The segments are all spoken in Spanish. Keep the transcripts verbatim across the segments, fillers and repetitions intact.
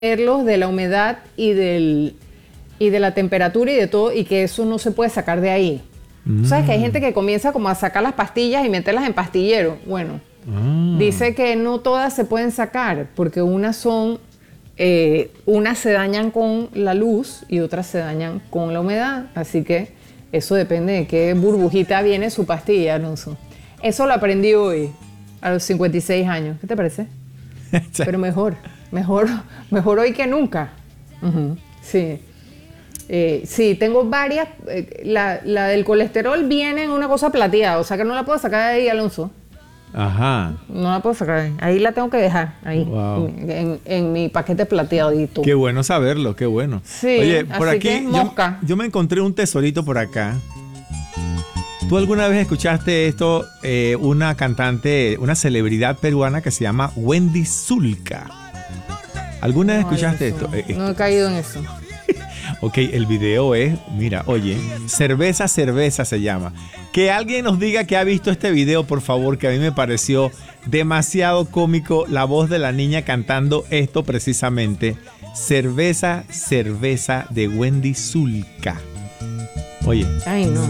protegerlos de la humedad y, del, y de la temperatura y de todo, y que eso no se puede sacar de ahí. Mm. ¿Sabes que hay gente que comienza como a sacar las pastillas y meterlas en pastillero? Bueno, mm. dice que no todas se pueden sacar, porque unas son, eh, unas se dañan con la luz y otras se dañan con la humedad. Así que eso depende de qué burbujita viene su pastilla, Alonso. Eso lo aprendí hoy, a los cincuenta y seis años. ¿Qué te parece? Pero mejor, mejor, mejor hoy que nunca. Uh-huh. Sí. Eh, sí, tengo varias. Eh, la, la del colesterol viene en una cosa plateada, o sea que no la puedo sacar de ahí, Alonso. Ajá. No la puedo sacar de ahí. Ahí la tengo que dejar, ahí, wow. en, en, en mi paquete plateadito. Qué bueno saberlo, qué bueno. Sí, oye, por así aquí que mosca. Yo, yo me encontré un tesorito por acá. ¿Tú alguna vez escuchaste esto? Eh, una cantante, una celebridad peruana que se llama Wendy Zulka. ¿Alguna vez no, escuchaste esto? Eh, no he caído en eso. Ok, el video es, mira, oye, cerveza, cerveza se llama. Que alguien nos diga que ha visto este video, por favor, que a mí me pareció demasiado cómico la voz de la niña cantando esto precisamente. Cerveza, cerveza de Wendy Zulka. Oye. Ay, no.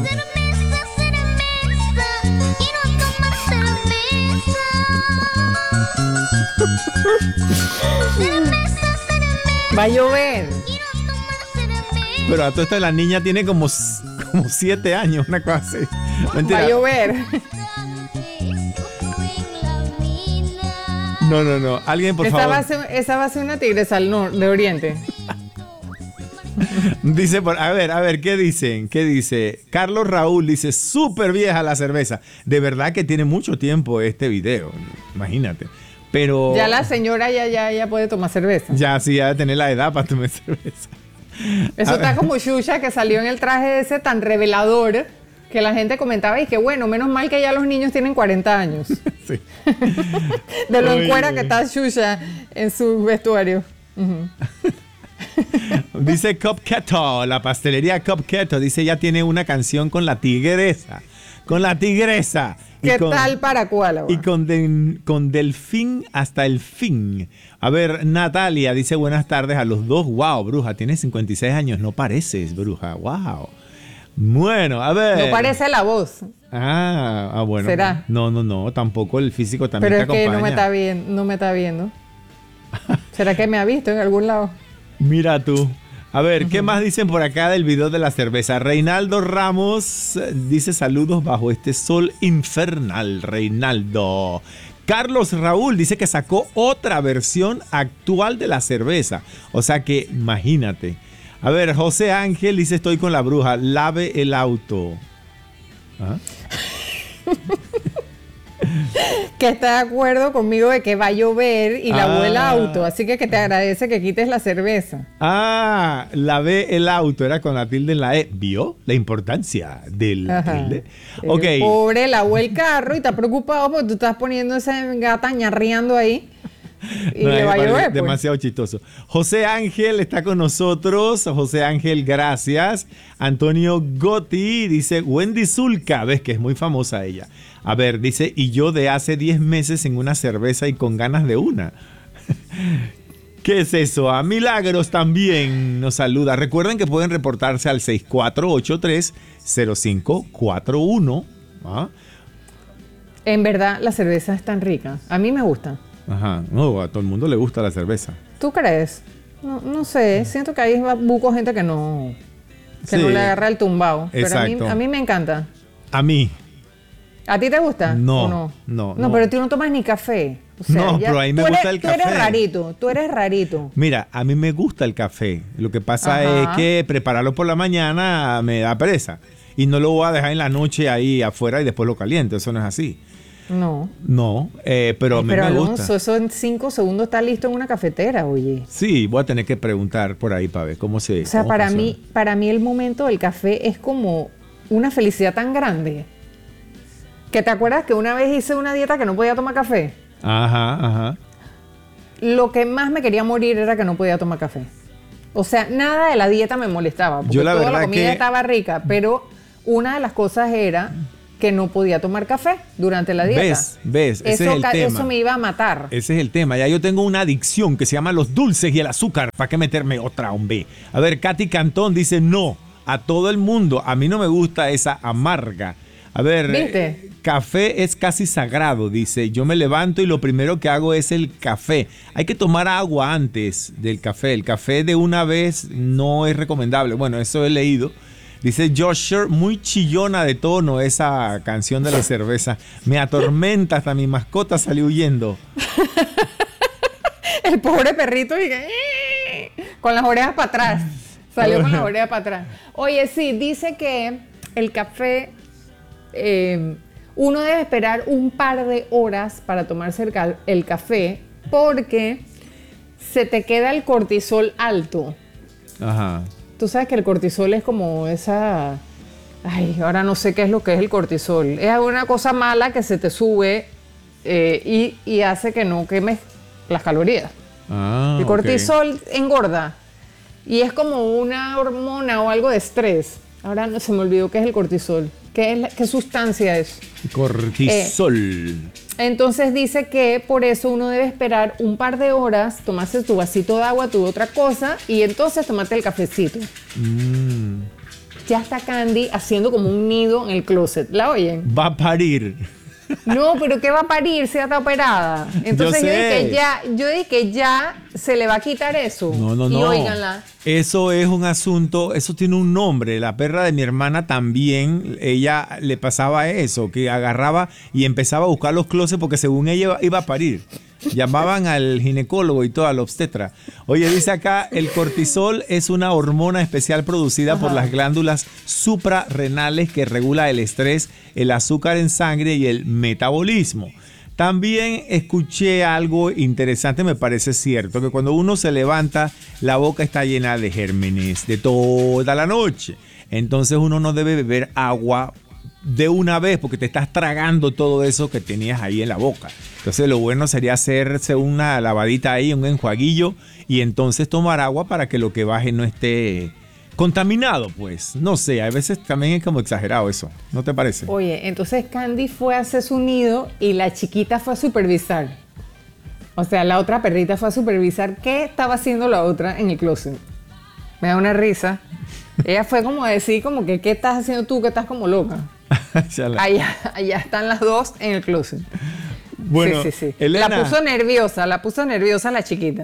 Va a llover. Pero a todo esto la niña tiene como, como siete años, una cosa así. Mentira. Va a llover. No, no, no. Alguien, por esa favor. Va a ser, esa va a ser una tigresa al norte, de Oriente. Dice, por, a ver, a ver, ¿qué dicen? ¿Qué dice? Carlos Raúl dice, súper vieja la cerveza. De verdad que tiene mucho tiempo este video, imagínate. Pero ya la señora ya, ya, ya puede tomar cerveza. Ya, sí, ya debe tener la edad para tomar cerveza. Eso está como Xuxa, que salió en el traje ese tan revelador, que la gente comentaba y que bueno, menos mal que ya los niños tienen cuarenta años. Sí. De lo encuera que está Xuxa en su vestuario. Uh-huh. Dice Cupketo, la pastelería Cupketo, dice ya tiene una canción con la tigresa. Con la tigresa. ¿Qué con, tal para cuál? Y con, de, con delfín hasta el fin. A ver, Natalia dice buenas tardes a los dos. Wow, bruja, tienes cincuenta y seis años. No pareces, bruja. Wow. Bueno, a ver. No parece la voz. Ah, ah bueno. ¿Será? No, no, no. Tampoco el físico también Pero te acompaña. Pero es que no me está bien, no me está viendo. ¿Será que me ha visto en algún lado? Mira tú. A ver, ¿qué uh-huh. más dicen por acá del video de la cerveza? Reinaldo Ramos dice saludos bajo este sol infernal, Reinaldo. Carlos Raúl dice que sacó otra versión actual de la cerveza. O sea que imagínate. A ver, José Ángel dice estoy con la bruja, lave el auto. ¿Ah? Que está de acuerdo conmigo de que va a llover y la ah. el auto, así que que te agradece que quites la cerveza. Ah, lavé el auto, era con la tilde en la E. ¿Vio la importancia del tilde? Ok. El pobre lavó el carro y está preocupado porque tú estás poniendo ese gata ñarreando ahí y no, le va a llover. Pues. Demasiado chistoso. José Ángel está con nosotros. José Ángel, gracias. Antonio Gotti dice Wendy Zulka, ves que es muy famosa ella. A ver, dice, y yo de hace diez meses en una cerveza y con ganas de una. ¿Qué es eso? A Milagros también nos saluda. Recuerden que pueden reportarse al seis cuatro ocho tres cero cinco cuatro uno. ¿Ah? En verdad, la cerveza es tan rica. A mí me gusta. Ajá. No, a todo el mundo le gusta la cerveza. ¿Tú crees? No, no sé. Siento que hay buco gente que no... Que sí, no le agarra el tumbao. Pero a mí, a mí me encanta. A mí. ¿A ti te gusta? No, no, no, no. No, pero tú no tomas ni café. O sea, no, pero a mí me gusta eres, el café. Tú eres rarito, tú eres rarito. Mira, a mí me gusta el café. Lo que pasa Ajá. es que prepararlo por la mañana me da pereza. Y no lo voy a dejar en la noche ahí afuera y después lo caliento. Eso no es así. No. No, eh, pero a mí pero me Alonso, gusta. Eso en cinco segundos está listo en una cafetera, oye. Sí, voy a tener que preguntar por ahí para ver cómo se... O sea, para mí, para mí el momento del café es como una felicidad tan grande. ¿Que te acuerdas que una vez hice una dieta que no podía tomar café? Ajá, ajá. Lo que más me quería morir era que no podía tomar café. O sea, nada de la dieta me molestaba. Porque Yo la toda verdad la comida que... estaba rica, pero una de las cosas era que no podía tomar café durante la dieta. ¿Ves? ¿Ves? Ese eso, es el tema. Eso me iba a matar. Ese es el tema. Ya yo tengo una adicción que se llama los dulces y el azúcar. ¿Para qué meterme otra, hombre? A ver, Katy Cantón dice no a todo el mundo. A mí no me gusta esa amarga. A ver, ¿viste? Café es casi sagrado, dice. Yo me levanto y lo primero que hago es el café. Hay que tomar agua antes del café. El café de una vez no es recomendable. Bueno, eso he leído. Dice Joshua, muy chillona de tono esa canción de la cerveza. Me atormenta, hasta mi mascota salió huyendo. El pobre perrito y con las orejas para atrás. Salió con las orejas para atrás. Oye, sí, dice que el café, eh, uno debe esperar un par de horas para tomarse el, ca- el café porque se te queda el cortisol alto. Ajá. Tú sabes que el cortisol es como esa... Ay, ahora no sé qué es lo que es el cortisol. Es una cosa mala que se te sube eh, y, y hace que no quemes las calorías. Ah, el cortisol okay. engorda y es como una hormona o algo de estrés. Ahora no, se me olvidó qué es el cortisol. ¿Qué, es la, qué sustancia es? Cortisol. Eh, entonces dice que por eso uno debe esperar un par de horas, tomarse tu vasito de agua, tu otra cosa, y entonces tomarte el cafecito. Mm. Ya está Candy haciendo como un nido en el closet. ¿La oyen? Va a parir. No, pero ¿qué va a parir si ya está operada? Entonces yo, yo, sé. dije que ya, yo dije que ya se le va a quitar eso. No, no, y no. óiganla. Eso es un asunto, eso tiene un nombre. La perra de mi hermana también, ella le pasaba eso, que agarraba y empezaba a buscar los closets porque según ella iba a parir. Llamaban al ginecólogo y todo, al obstetra. Oye, dice acá, el cortisol es una hormona especial producida Ajá. por las glándulas suprarrenales que regula el estrés, el azúcar en sangre y el metabolismo. También escuché algo interesante, me parece cierto, que cuando uno se levanta, la boca está llena de gérmenes de toda la noche. Entonces uno no debe beber agua de una vez porque te estás tragando todo eso que tenías ahí en la boca. Entonces lo bueno sería hacerse una lavadita ahí, un enjuaguillo y entonces tomar agua para que lo que baje no esté contaminado, pues. No sé, a veces también es como exagerado eso, ¿no te parece? Oye, entonces Candy fue a hacer su nido y la chiquita fue a supervisar. O sea, la otra perrita fue a supervisar qué estaba haciendo la otra en el closet. Me da una risa. Ella fue como a decir como que ¿qué estás haciendo tú que estás como loca? allá, allá están las dos en el closet. Bueno, sí, sí, sí. Elena. La puso nerviosa, la puso nerviosa la chiquita.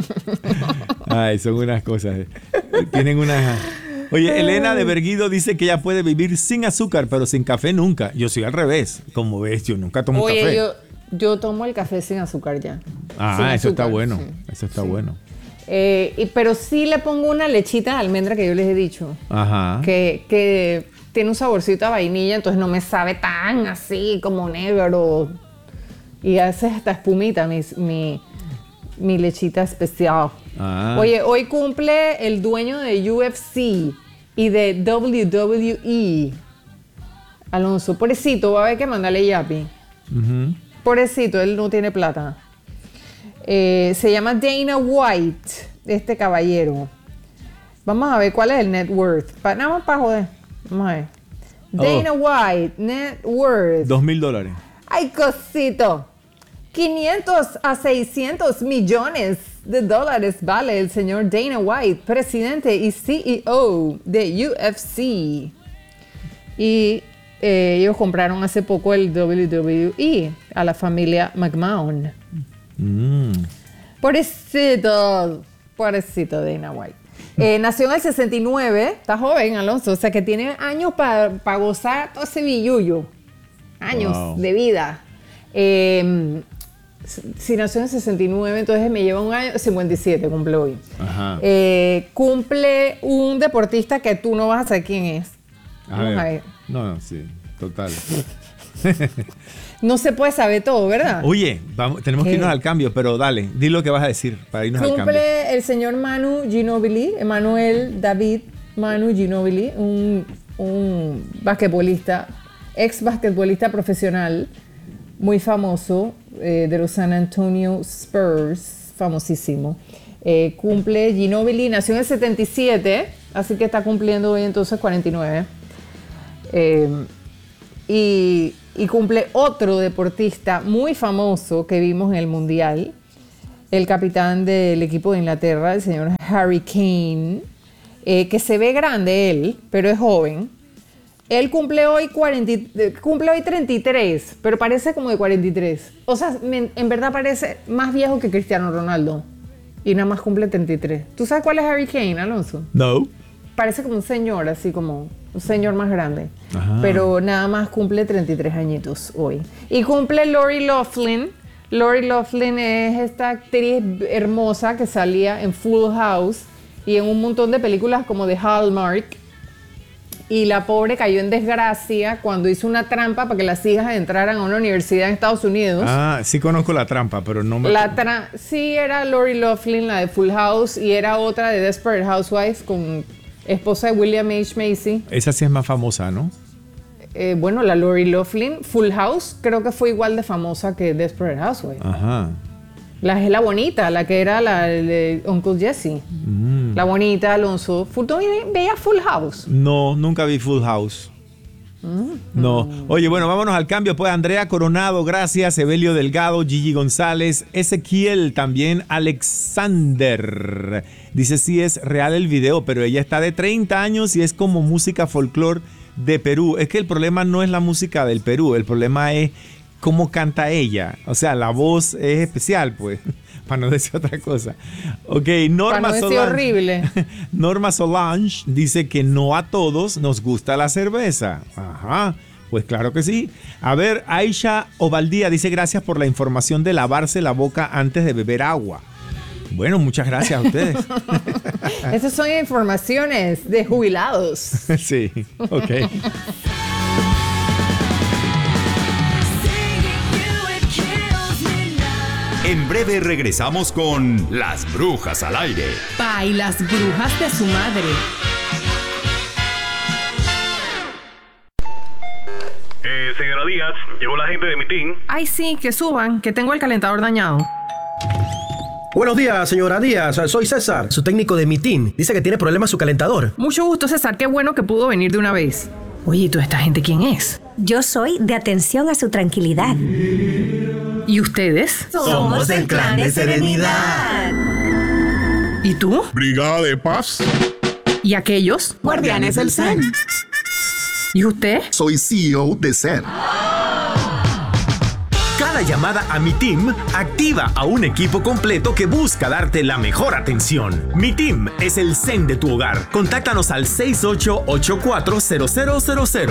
Ay, son unas cosas. Tienen unas... Oye, Elena de Berguido dice que ella puede vivir sin azúcar, pero sin café nunca. Yo soy al revés. Como ves, yo nunca tomo Oye, café. Yo, yo tomo el café sin azúcar ya. Ah, sin eso azúcar, está bueno. sí. Eso está sí. bueno. Eh, y, pero sí le pongo una lechita de almendra que yo les he dicho. Ajá. Que, que tiene un saborcito a vainilla, entonces no me sabe tan así como negro. Y hace hasta espumita mi, mi, mi lechita especial. Ah. Oye, hoy cumple el dueño de U F C y de W W E. Alonso, pobrecito, va a haber que mandarle yapi. Uh-huh. Pobrecito, él no tiene plata. Eh, se llama Dana White, este caballero. Vamos a ver cuál es el net worth. Pa, nada más para joder. Vamos a ver. Dana oh. White, net worth. Dos mil dólares. ¡Ay, cosito! quinientos a seiscientos millones de dólares vale el señor Dana White, presidente y C E O de U F C. Y eh, ellos compraron hace poco el W W E a la familia McMahon. Mm. Pobrecito, pobrecito Dana White. Eh, nació en el sesenta y nueve, está joven, Alonso, o sea que tiene años para pa gozar todo ese billullo. Años wow. de vida. Eh, si nació en el sesenta y nueve, entonces me lleva un año, cincuenta y siete cumple hoy. Ajá. Eh, cumple un deportista que tú no vas a saber quién es. A ver. a ver. No, no, sí, total. No se puede saber todo, ¿verdad? Oye, vamos, tenemos ¿Qué? que irnos al cambio, pero dale, di lo que vas a decir para irnos cumple al cambio. Cumple el señor Manu Ginóbili, Emanuel David Manu Ginóbili, un, un basquetbolista, ex basquetbolista profesional, muy famoso, eh, de los San Antonio Spurs, famosísimo. Eh, cumple Ginóbili, nació en el setenta y siete, así que está cumpliendo hoy entonces cuarenta y nueve. Eh, Y, y cumple otro deportista muy famoso que vimos en el Mundial, el capitán del equipo de Inglaterra, el señor Harry Kane, eh, que se ve grande él, pero es joven. Él cumple hoy, cuarenta, cumple hoy treinta y tres, pero parece como de cuarenta y tres. O sea, me, en verdad parece más viejo que Cristiano Ronaldo. Y nada más cumple treinta y tres. ¿Tú sabes cuál es Harry Kane, Alonso? No. Parece como un señor, así como un señor más grande. Ajá. Pero nada más cumple treinta y tres añitos hoy. Y cumple Lori Loughlin. Lori Loughlin es esta actriz hermosa que salía en Full House y en un montón de películas como de Hallmark. Y la pobre cayó en desgracia cuando hizo una trampa para que las hijas entraran a una universidad en Estados Unidos. Ah, sí conozco la trampa, pero no me... La tra- sí, era Lori Loughlin, la de Full House, y era otra de Desperate Housewives con esposa de William H. Macy. Esa sí es más famosa, ¿no? Eh, bueno, la Lori Loughlin, Full House, creo que fue igual de famosa que Desperate Housewives. Ajá. La es la bonita, la que era la de Uncle Jesse. Mm. La bonita, Alonso. Full, ¿tú veías Full House? No, nunca vi Full House. Mm. No. Oye, bueno, vámonos al cambio. Pues Andrea Coronado, gracias. Evelio Delgado, Gigi González, Ezequiel, también Alexander. Dice sí es real el video, pero ella está de treinta años y es como música folclore de Perú. Es que el problema no es la música del Perú, el problema es cómo canta ella. O sea, la voz es especial, pues, para no decir otra cosa. Ok, Norma para no decir Solange. horrible. Norma Solange dice que no a todos nos gusta la cerveza. Ajá, pues claro que sí. A ver, Aisha Ovaldía dice gracias por la información de lavarse la boca antes de beber agua. Bueno, muchas gracias a ustedes. Esas son informaciones de jubilados. Sí, ok. En breve regresamos con Las Brujas al Aire. Pa y las brujas de su madre. Eh, señora Díaz, llegó la gente de mi team. Ay, sí, que suban, que tengo el calentador dañado. Buenos días, señora Díaz. Soy César, su técnico de mi team. Dice que tiene problemas su calentador. Mucho gusto, César. Qué bueno que pudo venir de una vez. Oye, ¿y toda esta gente quién es? Yo soy de atención a su tranquilidad. ¿Y ustedes? Somos del Clan de Serenidad. ¿Y tú? Brigada de Paz. ¿Y aquellos? Guardianes del Zen. ¿Y usted? Soy C E O de Zen. Cada llamada a Mi Team activa a un equipo completo que busca darte la mejor atención. Mi Team es el Zen de tu hogar. Contáctanos al seis ocho ocho cuatro cero cero cero cero.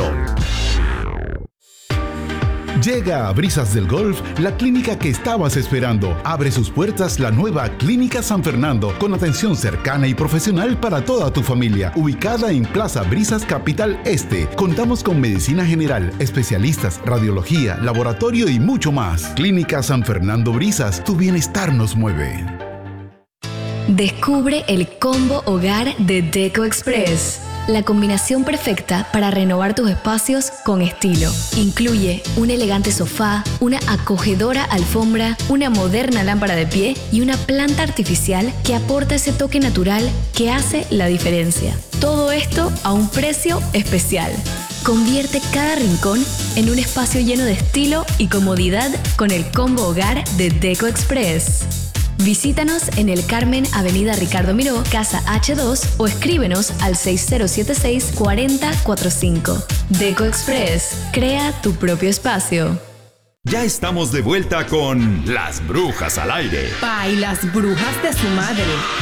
Llega a Brisas del Golf, la clínica que estabas esperando. Abre sus puertas la nueva Clínica San Fernando, con atención cercana y profesional para toda tu familia. Ubicada en Plaza Brisas, Capital Este. Contamos con medicina general, especialistas, radiología, laboratorio y mucho más. Clínica San Fernando Brisas, tu bienestar nos mueve. Descubre el combo hogar de Deco Express. La combinación perfecta para renovar tus espacios con estilo. Incluye un elegante sofá, una acogedora alfombra, una moderna lámpara de pie y una planta artificial que aporta ese toque natural que hace la diferencia. Todo esto a un precio especial. Convierte cada rincón en un espacio lleno de estilo y comodidad con el combo hogar de Deco Express. Visítanos en el Carmen, Avenida Ricardo Miró, Casa H dos o escríbenos al seis cero siete seis, cuatro cero cuatro cinco. Deco Express, crea tu propio espacio. Ya estamos de vuelta con Las Brujas al Aire. Pa y las brujas de su madre.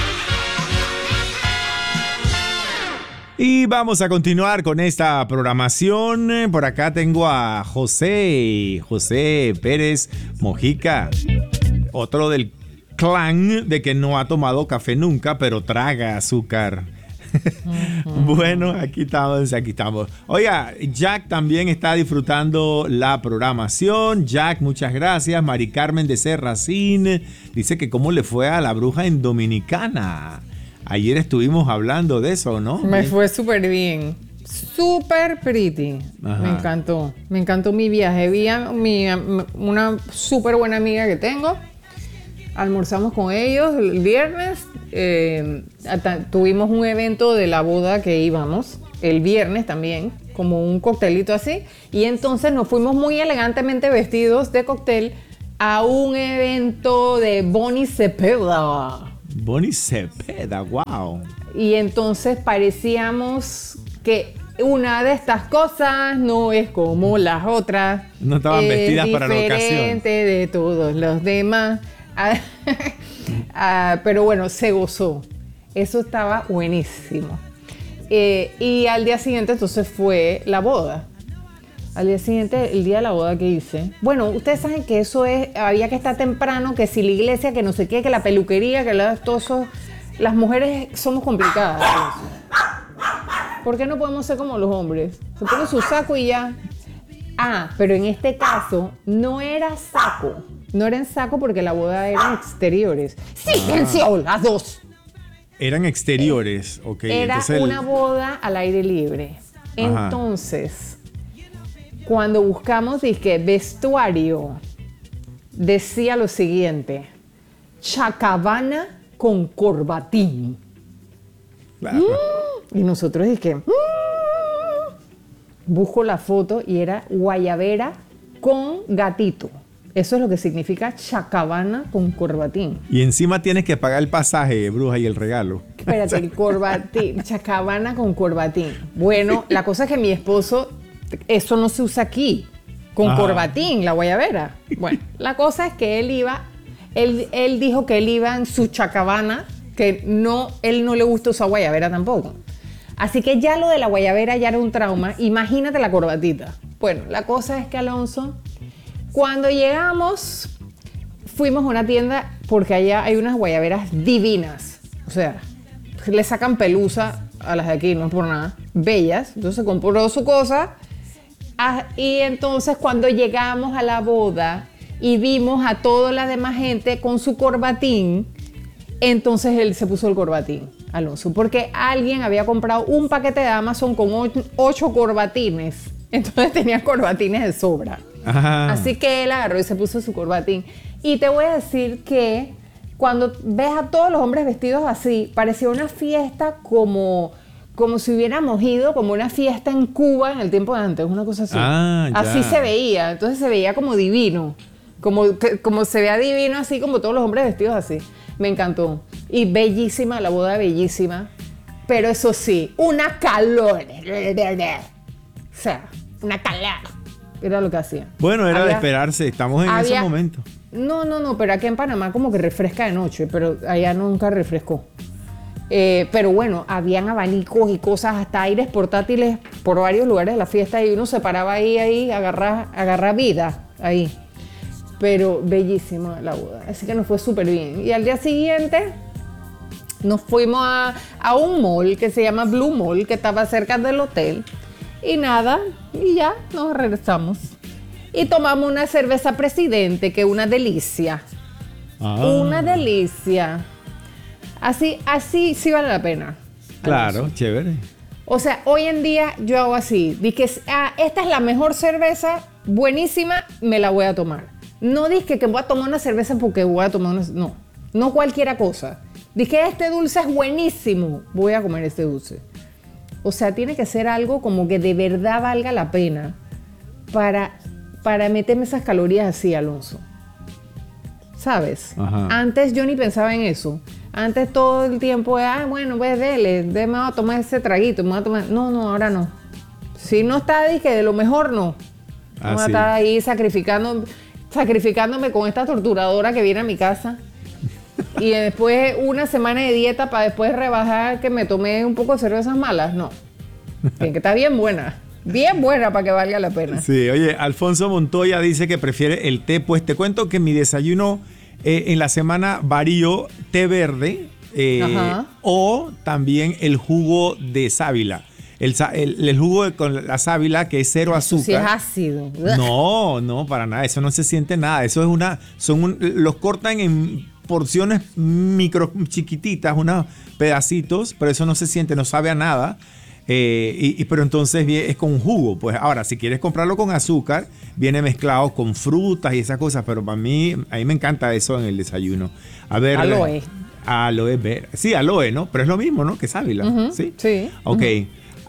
Y vamos a continuar con esta programación. Por acá tengo a José, José Pérez Mojica, otro del clan de que no ha tomado café nunca, pero traga azúcar. Uh-huh. Bueno, aquí estamos, aquí estamos. Oiga, Jack también está disfrutando la programación. Jack, muchas gracias. Mari Carmen de Serracín dice que cómo le fue a la bruja en Dominicana. Ayer estuvimos hablando de eso, ¿no? Me fue súper bien. Súper pretty. Ajá. Me encantó. Me encantó mi viaje. Vi a mi, una súper buena amiga que tengo. Almorzamos con ellos el viernes. Eh, tuvimos un evento de la boda que íbamos el viernes también. como un coctelito así. Y entonces nos fuimos muy elegantemente vestidos de cóctel a un evento de Bonnie Cepeda. Bonnie Cepeda, wow. Y entonces parecíamos que una de estas cosas no es como las otras. No estaban vestidas para la ocasión. Diferente de todos los demás. Ah, ah, pero bueno, se gozó. Eso estaba buenísimo. Eh, y al día siguiente entonces fue la boda. Al día siguiente, el día de la boda que hice. Bueno, ustedes saben que eso es, había que estar temprano, que si la iglesia, que no sé qué, que la peluquería, que la, todo eso. Las mujeres somos complicadas. ¿Por qué no podemos ser como los hombres? Se pone su saco y ya. Ah, pero en este caso no era saco. No era en saco porque la boda era en exteriores. ¡Silencio! Las dos. Eran exteriores, ok. Era entonces una el... boda al aire libre. Ajá. Entonces, cuando buscamos dizque vestuario, decía lo siguiente: chacabana con corbatín. Claro. Mm, y nosotros dizque, mm, busco la foto y era guayabera con gatito. Eso es lo que significa chacabana con corbatín. Y encima tienes que pagar el pasaje, bruja, y el regalo. Espérate, el corbatín, chacabana con corbatín. Bueno, la cosa es que mi esposo, eso no se usa aquí, con Ajá. corbatín, la guayabera. Bueno, la cosa es que él iba, él, él dijo que él iba en su chacabana, que no, él no le gusta usar guayabera tampoco. Así que ya lo de la guayabera ya era un trauma. Imagínate la corbatita. Bueno, la cosa es que Alonso, cuando llegamos, fuimos a una tienda porque allá hay unas guayaberas divinas. O sea, le sacan pelusa a las de aquí, no es por nada. Bellas. Entonces compró su cosa. Ah, y entonces cuando llegamos a la boda y vimos a toda la demás gente con su corbatín, entonces él se puso el corbatín, Alonso, porque alguien había comprado un paquete de Amazon con ocho, ocho corbatines. Entonces tenía corbatines de sobra. Ajá. Así que él agarró y se puso su corbatín. Y te voy a decir que cuando ves a todos los hombres vestidos así, parecía una fiesta como, como si hubiéramos ido, como una fiesta en Cuba en el tiempo de antes, una cosa así. Ah, ya. Así se veía. Entonces se veía como divino. Como, que, como se vea divino, así como todos los hombres vestidos así. Me encantó. Y bellísima, la boda bellísima. Pero eso sí, una calor. O sea, una calor. Era lo que hacía. Bueno, era Había, de esperarse. Estamos en había, ese momento. No, no, no. Pero aquí en Panamá como que refresca de noche. Pero allá nunca refrescó. Eh, pero bueno, habían abanicos y cosas, hasta aires portátiles por varios lugares de la fiesta. Y uno se paraba ahí, ahí, agarrar, agarrar vida. Ahí. Pero bellísima la boda. Así que nos fue súper bien. Y al día siguiente nos fuimos a, a un mall que se llama Blue Mall, que estaba cerca del hotel. Y nada, y ya nos regresamos. Y tomamos una cerveza Presidente, que es una delicia. Ah. Una delicia. Así, así sí vale la pena. Claro, Alonso. chévere. O sea, hoy en día yo hago así. Dije, ah, esta es la mejor cerveza, buenísima, me la voy a tomar. No dije que voy a tomar una cerveza porque voy a tomar una... No, no cualquiera cosa. Dije, este dulce es buenísimo, voy a comer este dulce. O sea, tiene que ser algo como que de verdad valga la pena para, para meterme esas calorías así, Alonso. ¿Sabes? Ajá. Antes yo ni pensaba en eso. Antes todo el tiempo, ah, bueno, pues dele, me voy a tomar ese traguito, me voy a tomar... No, no, ahora no. Si no está, dije, de lo mejor no. Ah, no voy a sí. estar ahí sacrificando, sacrificándome con esta torturadora que viene a mi casa. Y después una semana de dieta para después rebajar que me tomé un poco de cervezas malas. No. Tiene que estar bien buena. Bien buena para que valga la pena. Sí, oye, Alfonso Montoya dice que prefiere el té. Pues te cuento que mi desayuno eh, en la semana varío té verde eh, o también el jugo de sábila. El, el, el jugo de, con la sábila, que es cero azúcar. Si es ácido. No, no, para nada. Eso no se siente nada. Eso es una... son un, los cortan en porciones micro chiquititas, unos pedacitos, pero eso no se siente, no sabe a nada. Eh, y, y, pero entonces es con jugo. Pues ahora, si quieres comprarlo con azúcar, viene mezclado con frutas y esas cosas. Pero para mí, a mí me encanta eso en el desayuno. A ver. Aloe. Aloe vera. Sí, aloe, ¿no? Pero es lo mismo, ¿no? Que sábila. Uh-huh, sí. Sí. Ok. Uh-huh.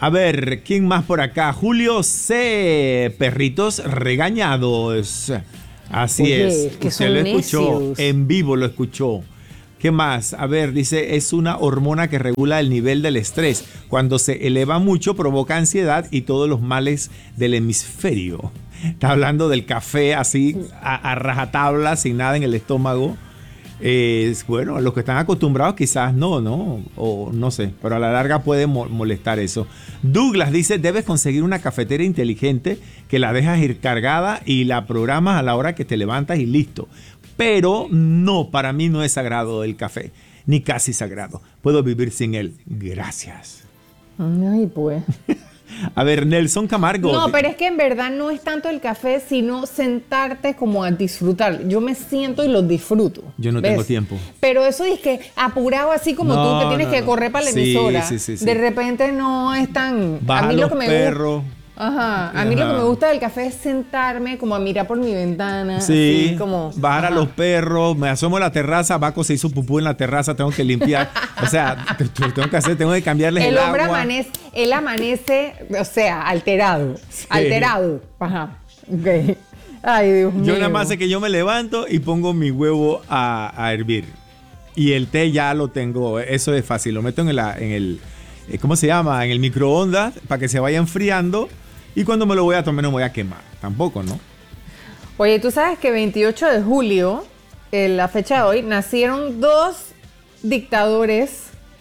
A ver, ¿quién más por acá? Julio C. Perritos regañados. Así Oye, es. que Usted son lo escuchó, necios. en vivo lo escuchó. ¿Qué más? A ver, dice, es una hormona que regula el nivel del estrés. Cuando se eleva mucho provoca ansiedad y todos los males del hemisferio. Está hablando del café así a, a rajatabla, sin nada en el estómago. Eh, bueno, los que están acostumbrados quizás no, ¿no? O no sé, pero a la larga puede mo- molestar eso. Douglas dice, debes conseguir una cafetera inteligente que la dejas ir cargada y la programas a la hora que te levantas y listo. Pero no, para mí no es sagrado el café, ni casi sagrado. Puedo vivir sin él. Gracias. Ay, pues. A ver, Nelson Camargo. No, pero es que en verdad no es tanto el café, sino sentarte como a disfrutar. Yo me siento y lo disfruto. Yo no ¿ves? tengo tiempo. Pero eso es que apurado así como No, tú, que tienes no, que no. correr para la Sí, emisora. sí, sí, sí. De repente no es tan... Baja a mí los lo que me perros. gusta... Ajá, a mí Ajá. lo que me gusta del café es sentarme como a mirar por mi ventana. Sí, así como, bajar a ajá. los perros, me asomo a la terraza, Baco se hizo pupú en la terraza, tengo que limpiar. O sea, t- t- tengo que hacer, tengo que cambiarles el, El hombre agua. amanece, él amanece, o sea, alterado. Alterado. Ajá. Ok. Ay, Dios mío. Yo nada más sé que yo me levanto y pongo mi huevo a, a hervir. Y el té ya lo tengo, eso es fácil, lo meto en el, en el eh, ¿cómo se llama? En el microondas para que se vaya enfriando. Y cuando me lo voy a tomar no me voy a quemar, tampoco, ¿no? Oye, tú sabes que veintiocho de julio, en la fecha de hoy, nacieron dos dictadores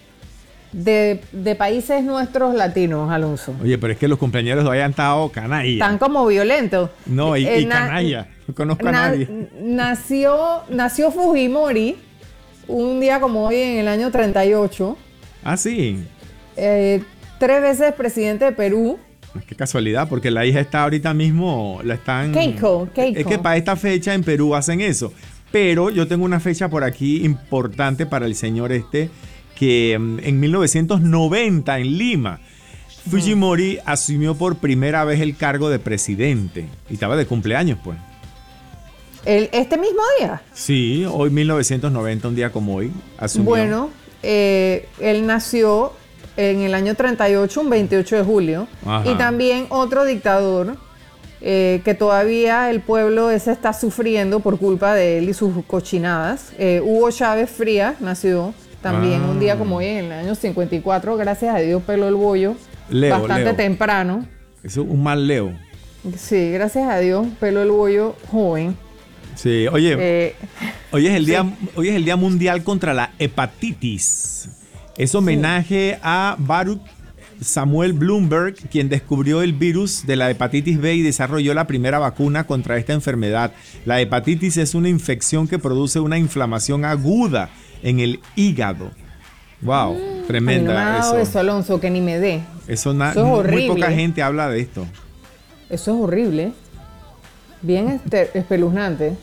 de, de países nuestros latinos, Alonso. Oye, pero es que los compañeros de hoy han estado canalla. Están como violentos. No, y, Eh, y na- canalla. No conozco a na- nadie. Nació, nació Fujimori un día como hoy en el año treinta y ocho. Ah, sí. Eh, tres veces presidente de Perú. Qué casualidad, porque la hija está ahorita mismo, la están... Keiko, Keiko. Es que para esta fecha en Perú hacen eso. Pero yo tengo una fecha por aquí importante para el señor este, que mm, en mil novecientos noventa en Lima, Fujimori asumió por primera vez el cargo de presidente. Y estaba de cumpleaños, pues. El, este mismo día. Sí, hoy mil novecientos noventa, un día como hoy, asumió. Bueno, eh, él nació en el año treinta y ocho, un veintiocho de julio. Ajá. Y también otro dictador eh, que todavía el pueblo ese está sufriendo por culpa de él y sus cochinadas. Eh, Hugo Chávez Frías nació también Ah. un día como hoy en el año cincuenta y cuatro. Gracias a Dios peló el bollo. Leo, bastante Leo. temprano. Eso es un mal Leo. Sí, gracias a Dios peló el bollo joven. Sí, oye, Eh, hoy es el día, sí. hoy es el Día Mundial contra la Hepatitis. Es homenaje a Baruch Samuel Bloomberg, quien descubrió el virus de la hepatitis B y desarrolló la primera vacuna contra esta enfermedad. La hepatitis es una infección que produce una inflamación aguda en el hígado. Wow, a mí no me tremenda ha dado eso. eso, Alonso, que ni me dé. Eso, na- Eso es muy horrible. poca gente habla de esto. Eso es horrible. Bien este- espeluznante.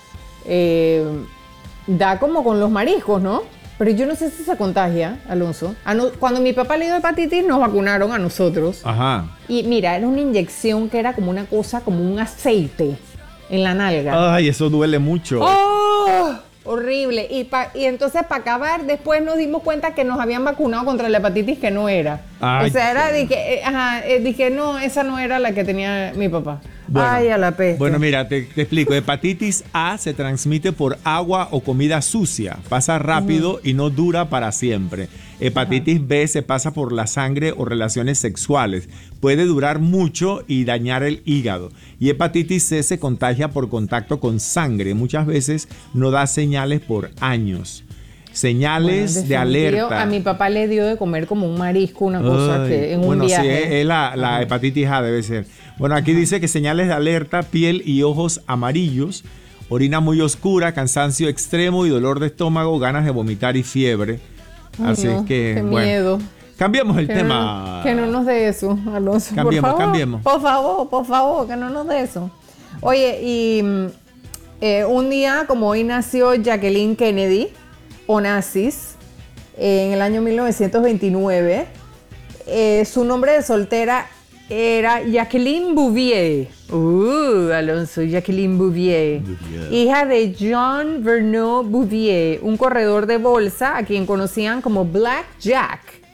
Eh, da como con los mariscos, ¿no? Pero yo no sé si se contagia, Alonso. A no- cuando mi papá le dio hepatitis, nos vacunaron a nosotros. Ajá. Y mira, era una inyección que era como una cosa, como un aceite en la nalga. Ay, eso duele mucho. ¡Oh! Horrible. Y, pa- y entonces, para acabar, después nos dimos cuenta que nos habían vacunado contra la hepatitis que no era. Ay, o sea, era qué- de que, eh, ajá, eh, dije, no, esa no era la que tenía mi papá. Bueno, Ay, a la peste. Bueno, mira, te, te explico. Hepatitis A se transmite por agua o comida sucia. Pasa rápido y no dura para siempre. Hepatitis B se pasa por la sangre o relaciones sexuales. Puede durar mucho y dañar el hígado. Y hepatitis C se contagia por contacto con sangre. Muchas veces no da señales por años. Señales Bueno, en de definitivo, alerta. A mi papá le dio de comer como un marisco, una cosa Ay, que en un bueno, viaje. sí, es, es la, la hepatitis A debe ser. Bueno, aquí dice que señales de alerta, piel y ojos amarillos, orina muy oscura, cansancio extremo y dolor de estómago, ganas de vomitar y fiebre. Ay, Así no, es que, qué bueno, miedo. cambiemos el Que tema. No, que no nos dé eso, Alonso. Cambiemos, por favor, cambiemos. Por favor, por favor, que no nos dé eso. Oye, y mm, eh, un día como hoy nació Jacqueline Kennedy, Onassis, en el año mil novecientos veintinueve. Eh, su nombre de soltera era Jacqueline Bouvier. Uh, Alonso, Jacqueline Bouvier. Bouvier. Hija de John Verneau Bouvier, un corredor de bolsa a quien conocían como Black Jack.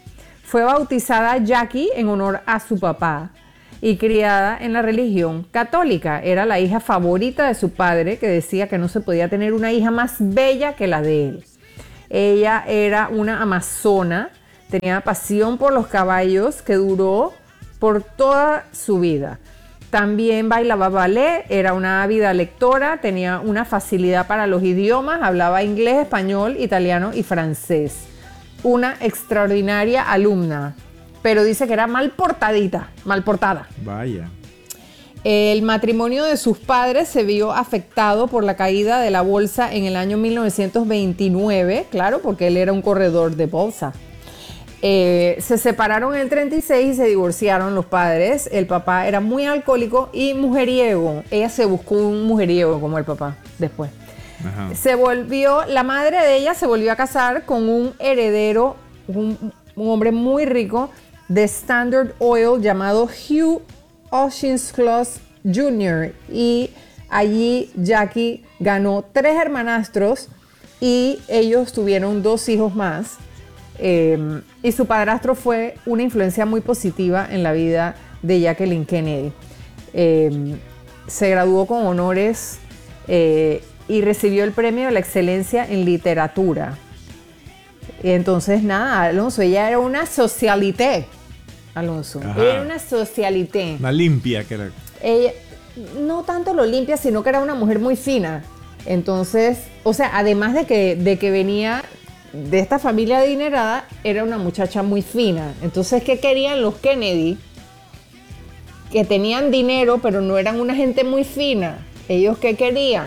Fue bautizada Jackie en honor a su papá y criada en la religión católica. Era la hija favorita de su padre, que decía que no se podía tener una hija más bella que la de él. Ella era una amazona, tenía pasión por los caballos que duró por toda su vida. También bailaba ballet, era una ávida lectora, tenía una facilidad para los idiomas, hablaba inglés, español, italiano y francés. Una extraordinaria alumna, pero dice que era mal portadita, mal portada. Vaya. El matrimonio de sus padres se vio afectado por la caída de la bolsa en el año mil novecientos veintinueve, claro, porque él era un corredor de bolsa. Eh, se separaron en el treinta y seis y se divorciaron los padres. El papá era muy alcohólico y mujeriego. Ella se buscó un mujeriego como el papá después. Ajá. Se volvió, la madre de ella se volvió a casar con un heredero, un, un hombre muy rico de Standard Oil llamado Hugh Auchincloss junior Y allí Jackie ganó tres hermanastros y ellos tuvieron dos hijos más. Eh, y su padrastro fue una influencia muy positiva en la vida de Jacqueline Kennedy. Eh, se graduó con honores eh, y recibió el premio de la excelencia en literatura. Entonces, nada, Alonso, ella era una socialité. Alonso, Ajá. Ella era una socialité. Una limpia que era. Ella, no tanto lo limpia, sino que era una mujer muy fina. Entonces, o sea, además de que, de que venía de esta familia adinerada, era una muchacha muy fina. Entonces, ¿qué querían los Kennedy? Que tenían dinero, pero no eran una gente muy fina. ¿Ellos qué querían?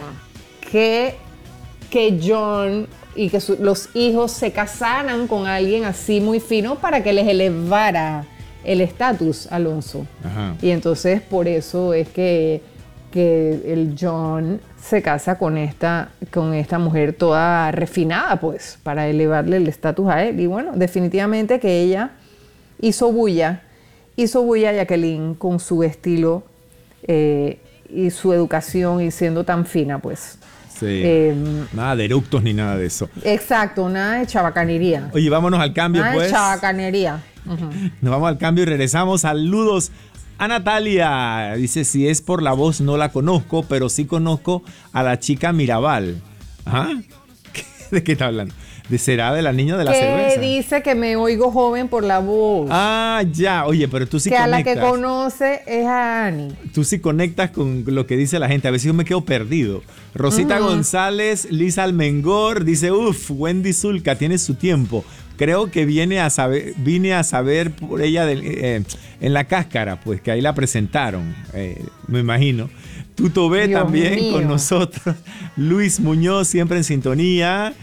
Que, que John y que su, los hijos se casaran con alguien así muy fino para que les elevara el estatus, Alonso. Ajá. Y entonces, por eso es que, que el John se casa con esta, con esta mujer toda refinada, pues, para elevarle el estatus a él. Y bueno, definitivamente que ella hizo bulla, hizo bulla a Jacqueline con su estilo eh, y su educación y siendo tan fina, pues. Sí. Eh, nada de eructos ni nada de eso. Exacto, nada de chabacanería. Oye, vámonos al cambio, nada pues. Nada de chabacanería. Uh-huh. Nos vamos al cambio y regresamos. Saludos a Natalia. Dice, si es por la voz no la conozco, pero sí conozco a la chica Mirabal. ¿Ah? ¿De qué está hablando? ¿De será de la niña de la que cerveza? Dice que me oigo joven por la voz. Ah, ya. Oye, pero tú sí que conectas. Que a la que conoce es a Annie. Tú sí conectas con lo que dice la gente. A veces yo me quedo perdido. Rosita uh-huh. González, Lisa Almengor, dice, uff, Wendy Zulka tiene su tiempo. Creo que viene a saber, vine a saber por ella de, eh, en La Cáscara, pues que ahí la presentaron, eh, me imagino. Tuto B Dios también mío. con nosotros. Luis Muñoz siempre en sintonía.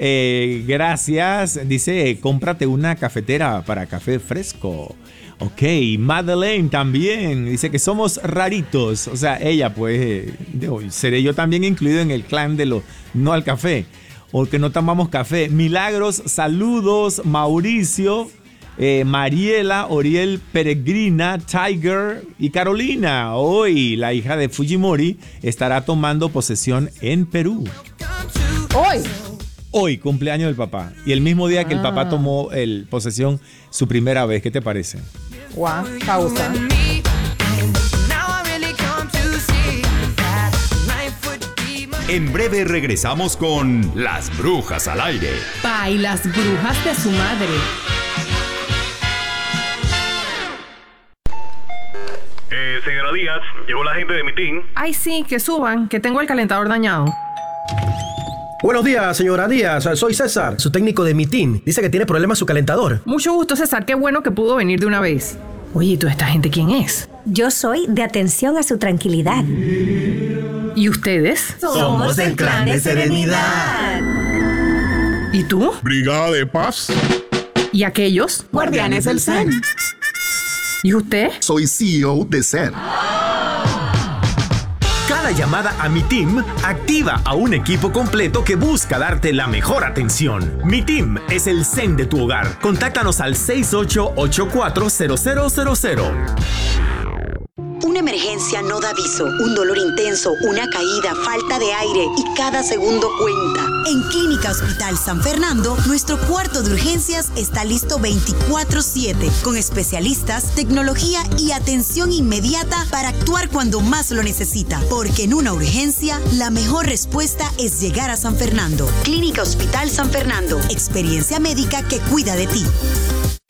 Eh, gracias. Dice, eh, cómprate una cafetera para café fresco. Ok, Madeleine también dice que somos raritos. O sea, ella pues, eh, seré yo también incluido en el clan de los no al café. O que no tomamos café. Milagros, saludos. Mauricio, eh, Mariela, Oriel Peregrina, Tiger y Carolina. Hoy la hija de Fujimori estará tomando posesión en Perú. Hoy. Hoy, cumpleaños del papá. Y el mismo día que ah. el papá tomó el posesión su primera vez. ¿Qué te parece? Guau, pausa. En breve regresamos con Las Brujas al Aire. Pa y las brujas de su madre. Eh, señora Díaz, llegó la gente de mi team. Ay, sí, que suban, que tengo el calentador dañado. Buenos días, señora Díaz. Soy César, su técnico de Mitin. Dice que tiene problemas su calentador. Mucho gusto, César. Qué bueno que pudo venir de una vez. Oye, ¿y toda esta gente quién es? Yo soy de atención a su tranquilidad. ¿Y ustedes? Somos el clan de Serenidad. ¿Y tú? Brigada de Paz. ¿Y aquellos? Guardianes del Zen. ¿Y usted? Soy C E O de Zen. Cada llamada a Mi Team activa a un equipo completo que busca darte la mejor atención. Mi Team es el Zen de tu hogar. Contáctanos al seis ocho ocho cuatro cero cero cero cero. Una emergencia no da aviso, un dolor intenso, una caída, falta de aire y cada segundo cuenta. En Clínica Hospital San Fernando, nuestro cuarto de urgencias está listo veinticuatro siete, con especialistas, tecnología y atención inmediata para actuar cuando más lo necesita. Porque en una urgencia, la mejor respuesta es llegar a San Fernando. Clínica Hospital San Fernando, experiencia médica que cuida de ti.